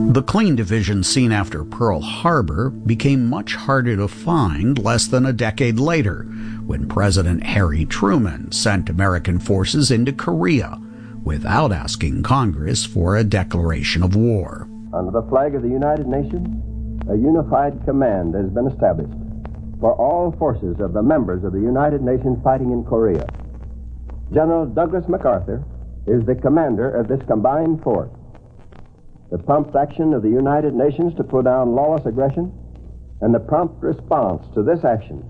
The clean division seen after Pearl Harbor became much harder to find less than a decade later, when President Harry Truman sent American forces into Korea without asking Congress for a declaration of war. Under the flag of the United Nations, a unified command has been established for all forces of the members of the United Nations fighting in Korea. General Douglas MacArthur is the commander of this combined force. The prompt action of the United Nations to put down lawless aggression and the prompt response to this action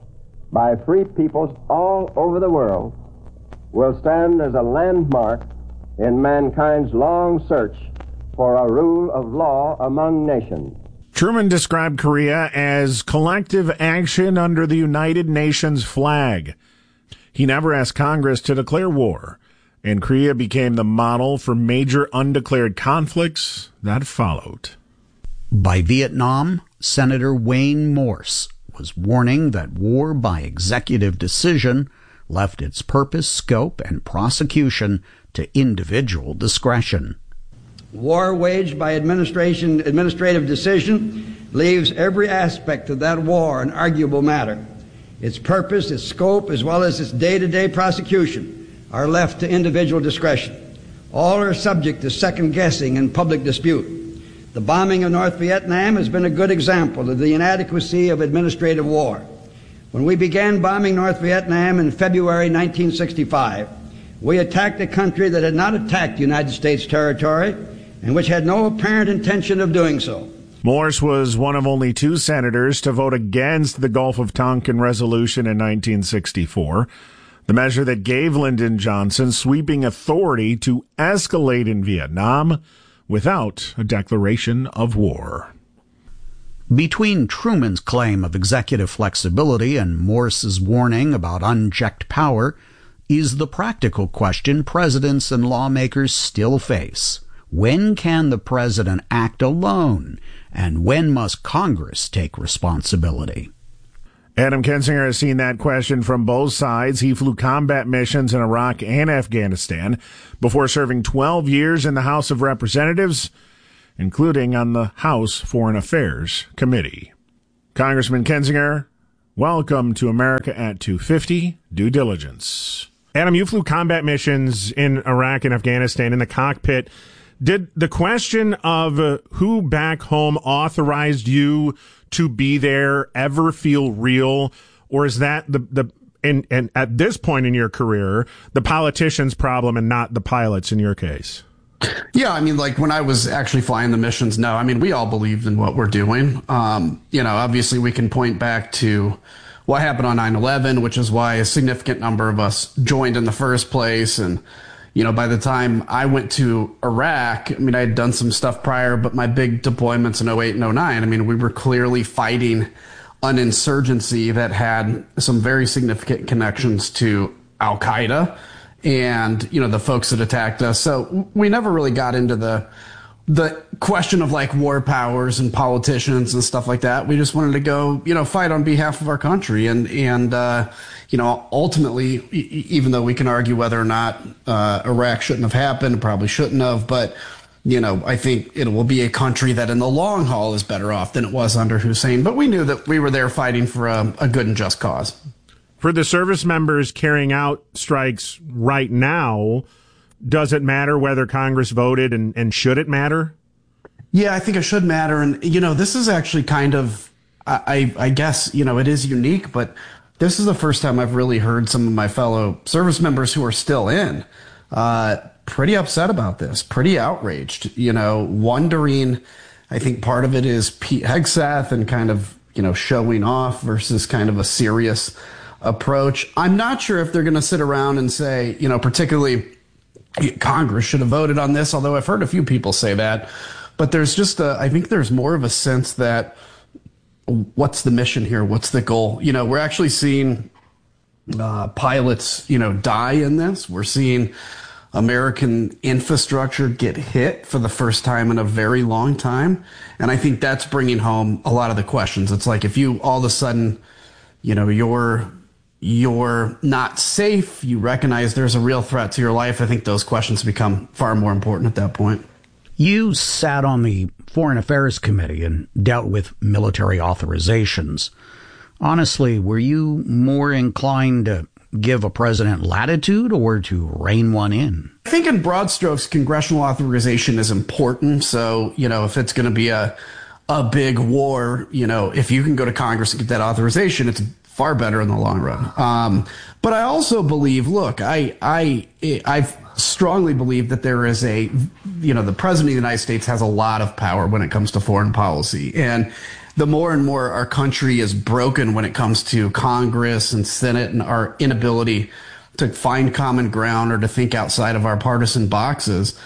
by free peoples all over the world will stand as a landmark in mankind's long search for a rule of law among nations. Truman described Korea as collective action under the United Nations flag. He never asked Congress to declare war, and Korea became the model for major undeclared conflicts that followed. By Vietnam, Senator Wayne Morse was warning that war by executive decision left its purpose, scope, and prosecution to individual discretion. War waged by administrative decision leaves every aspect of that war an arguable matter. Its purpose, its scope, as well as its day-to-day prosecution are left to individual discretion. All are subject to second-guessing and public dispute. The bombing of North Vietnam has been a good example of the inadequacy of administrative war. When we began bombing North Vietnam in February 1965, we attacked a country that had not attacked United States territory and which had no apparent intention of doing so. Morse was one of only 2 senators to vote against the Gulf of Tonkin resolution in 1964. The measure that gave Lyndon Johnson sweeping authority to escalate in Vietnam without a declaration of war. Between Truman's claim of executive flexibility and Morse's warning about unchecked power is the practical question presidents and lawmakers still face. When can the president act alone, and when must Congress take responsibility? Adam Kinzinger has seen that question from both sides. He flew combat missions in Iraq and Afghanistan before serving 12 years in the House of Representatives, including on the House Foreign Affairs Committee. Congressman Kinzinger, welcome to America at 250 Due Diligence. Adam, you flew combat missions in Iraq and Afghanistan in the cockpit. Did the question of who back home authorized you to be there ever feel real, or is that and at this point in your career, the politician's problem and not the pilot's in your case? Yeah, I mean, like when I was actually flying the missions, no, I mean, we all believed in what we're doing. Obviously we can point back to what happened on 9/11, which is why a significant number of us joined in the first place. And, by the time I went to Iraq, I mean, I had done some stuff prior, but my big deployments in 08 and 09, I mean, we were clearly fighting an insurgency that had some very significant connections to Al-Qaeda and, the folks that attacked us. So we never really got into the question of like war powers and politicians and stuff like that. We just wanted to go, fight on behalf of our country. And ultimately, even though we can argue whether or not Iraq shouldn't have happened, probably shouldn't have, but, I think it will be a country that in the long haul is better off than it was under Hussein. But we knew that we were there fighting for a good and just cause. For the service members carrying out strikes right now, does it matter whether Congress voted, and should it matter? Yeah, I think it should matter. And, this is actually kind of, I guess, it is unique, but this is the first time I've really heard some of my fellow service members who are still in pretty upset about this, pretty outraged, wondering. I think part of it is Pete Hegseth and kind of, showing off versus kind of a serious approach. I'm not sure if they're going to sit around and say, particularly Congress should have voted on this, although I've heard a few people say that. But there's just I think there's more of a sense that what's the mission here? What's the goal? We're actually seeing pilots, die in this. We're seeing American infrastructure get hit for the first time in a very long time. And I think that's bringing home a lot of the questions. It's like if you all of a sudden, you're not safe, you recognize there's a real threat to your life, I think those questions become far more important at that point. You sat on the Foreign Affairs Committee and dealt with military authorizations. Honestly, were you more inclined to give a president latitude or to rein one in? I think in broad strokes, congressional authorization is important. So, if it's going to be a big war, if you can go to Congress and get that authorization, it's far better in the long run. But I also believe, look, I strongly believe that there is the president of the United States has a lot of power when it comes to foreign policy. And the more and more our country is broken when it comes to Congress and Senate and our inability to find common ground or to think outside of our partisan boxes,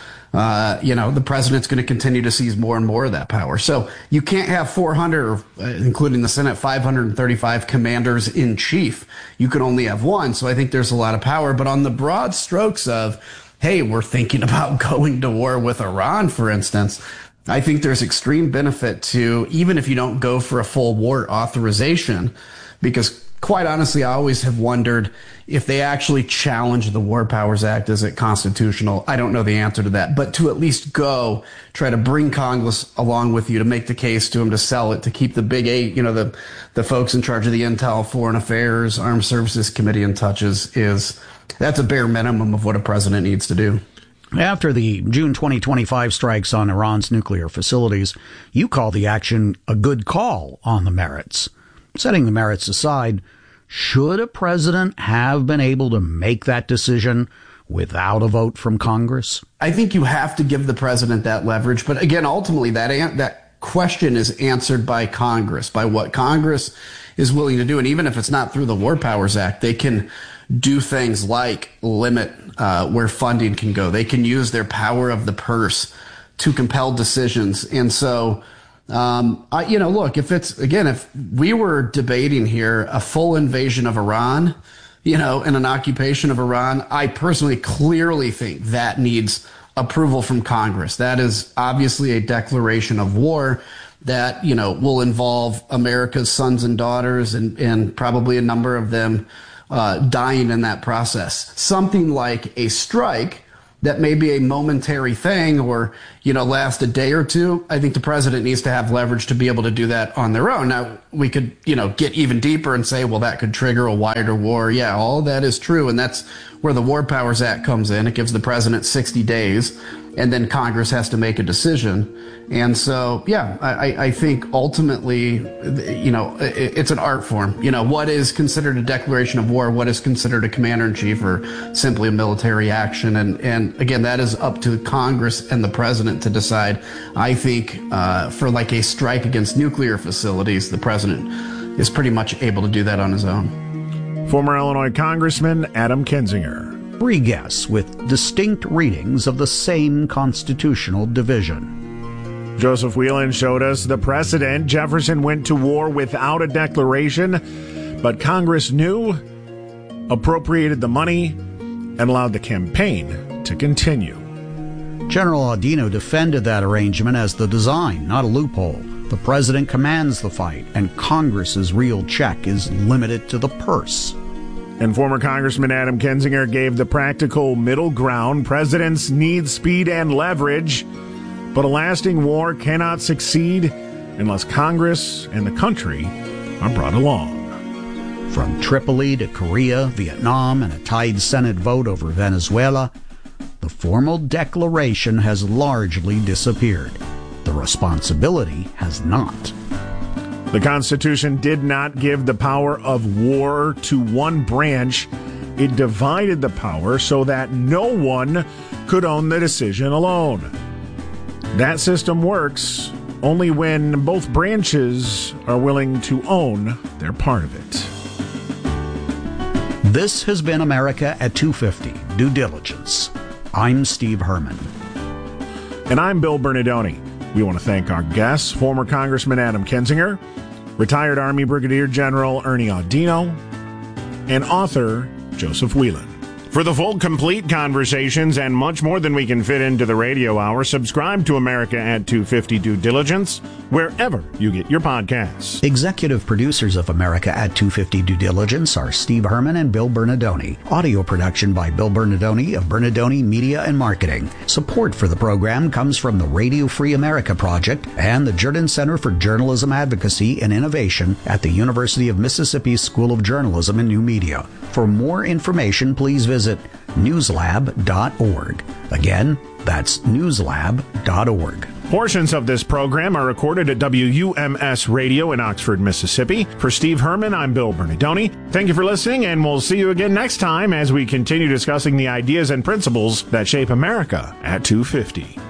the president's going to continue to seize more and more of that power. So you can't have 400, including the Senate, 535 commanders in chief. You can only have one. So I think there's a lot of power. But on the broad strokes of, hey, we're thinking about going to war with Iran, for instance, I think there's extreme benefit to, even if you don't go for a full war authorization, because quite honestly, I always have wondered if they actually challenge the War Powers Act, is it constitutional? I don't know the answer to that. But to at least go try to bring Congress along with you to make the case to them to sell it, to keep the big eight, the folks in charge of the Intel, Foreign Affairs, Armed Services Committee in touch that's a bare minimum of what a president needs to do. After the June 2025 strikes on Iran's nuclear facilities, you call the action a good call on the merits. Setting the merits aside, should a president have been able to make that decision without a vote from Congress? I think you have to give the president that leverage. But again, ultimately, that question is answered by Congress, by what Congress is willing to do. And even if it's not through the War Powers Act, they can do things like limit where funding can go. They can use their power of the purse to compel decisions. And so, look, if we were debating here a full invasion of Iran, and an occupation of Iran, I personally clearly think that needs approval from Congress. That is obviously a declaration of war that, will involve America's sons and daughters and probably a number of them dying in that process. Something like a strike that may be a momentary thing or, last a day or two. I think the president needs to have leverage to be able to do that on their own. Now, we could, get even deeper and say, well, that could trigger a wider war. Yeah, all that is true. And that's where the War Powers Act comes in. It gives the president 60 days, and then Congress has to make a decision. And so, yeah, I think ultimately, it's an art form. What is considered a declaration of war? What is considered a commander-in-chief or simply a military action? And again, that is up to Congress and the president to decide. I think for like a strike against nuclear facilities, the president is pretty much able to do that on his own. Former Illinois Congressman Adam Kinzinger. 3 guests with distinct readings of the same constitutional division. Joseph Whelan showed us the precedent. Jefferson went to war without a declaration, but Congress knew, appropriated the money, and allowed the campaign to continue. General Audino defended that arrangement as the design, not a loophole. The president commands the fight, and Congress's real check is limited to the purse. And former Congressman Adam Kinzinger gave the practical middle ground. Presidents need speed and leverage, but a lasting war cannot succeed unless Congress and the country are brought along. From Tripoli to Korea, Vietnam, and a tied Senate vote over Venezuela, the formal declaration has largely disappeared. The responsibility has not. The Constitution did not give the power of war to one branch. It divided the power so that no one could own the decision alone. That system works only when both branches are willing to own their part of it. This has been America at 250, Due Diligence. I'm Steve Herman. And I'm Bill Bernardoni. We want to thank our guests, former Congressman Adam Kinzinger, retired Army Brigadier General Ernie Audino, and author Joseph Whelan. For the full, complete conversations and much more than we can fit into the radio hour, subscribe to America at 250 Due Diligence wherever you get your podcasts. Executive producers of America at 250 Due Diligence are Steve Herman and Bill Bernadoni. Audio production by Bill Bernadoni of Bernadoni Media and Marketing. Support for the program comes from the Radio Free America Project and the Jordan Center for Journalism Advocacy and Innovation at the University of Mississippi School of Journalism and New Media. For more information, please visit newslab.org. Again, that's newslab.org. Portions of this program are recorded at WUMS Radio in Oxford, Mississippi. For Steve Herman, I'm Bill Bernadoni. Thank you for listening, and we'll see you again next time as we continue discussing the ideas and principles that shape America at 250.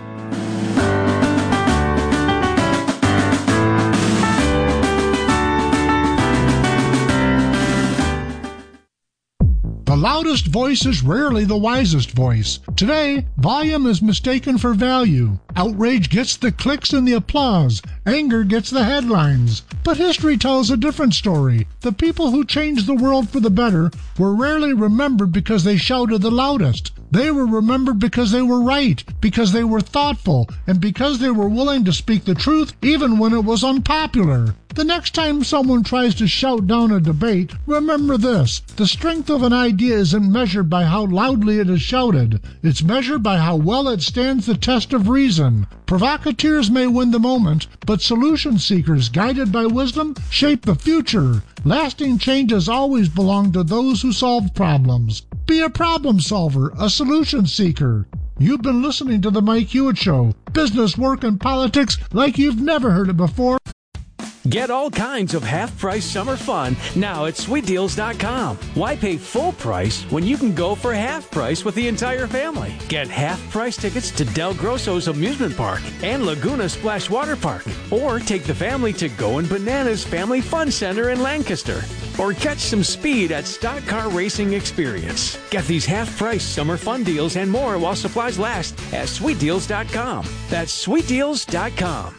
The loudest voice is rarely the wisest voice. Today, volume is mistaken for value. Outrage gets the clicks and the applause. Anger gets the headlines. But history tells a different story. The people who changed the world for the better were rarely remembered because they shouted the loudest. They were remembered because they were right, because they were thoughtful, and because they were willing to speak the truth even when it was unpopular. The next time someone tries to shout down a debate, remember this: the strength of an idea isn't measured by how loudly it is shouted. It's measured by how well it stands the test of reason. Provocateurs may win the moment, but solution seekers guided by wisdom shape the future. Lasting changes always belong to those who solve problems. Be a problem solver, a solution seeker. You've been listening to The Mike Hewitt Show. Business, work, and politics like you've never heard it before. Get all kinds of half-price summer fun now at SweetDeals.com. Why pay full price when you can go for half price with the entire family? Get half-price tickets to Del Grosso's Amusement Park and Laguna Splash Water Park. Or take the family to Goin' Bananas Family Fun Center in Lancaster. Or catch some speed at Stock Car Racing Experience. Get these half-price summer fun deals and more while supplies last at SweetDeals.com. That's SweetDeals.com.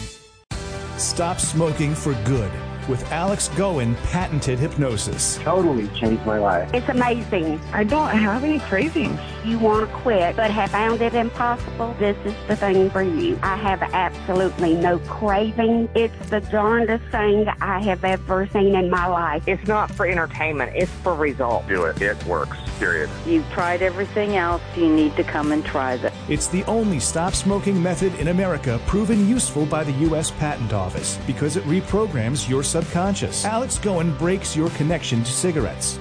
Stop smoking for good with Alex Goen patented hypnosis. Totally changed my life. It's amazing. I don't have any cravings. You want to quit but have found it impossible? This is the thing for you. I have absolutely no craving. It's the darndest thing I have ever seen in my life. It's not for entertainment. It's for results. Do it. It works. Period. You've tried everything else. You need to come and try this. It's the only stop smoking method in America proven useful by the U.S. Patent Office because it reprograms your subconscious. Alex Goen breaks your connection to cigarettes.